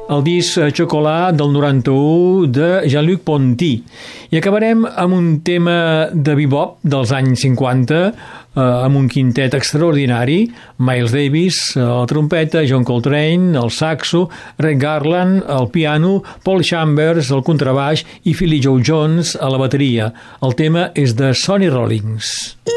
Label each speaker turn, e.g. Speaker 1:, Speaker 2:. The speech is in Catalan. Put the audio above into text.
Speaker 1: el disc Chocolat del 91 de Jean-Luc Ponty. I acabarem amb un tema de bebop dels anys 50, amb un quintet extraordinari: Miles Davis a la trompeta, John Coltrane al saxo, Red Garland al piano, Paul Chambers al contrabaix i Philly Joe Jones a la bateria. El tema és de Sonny Rollins.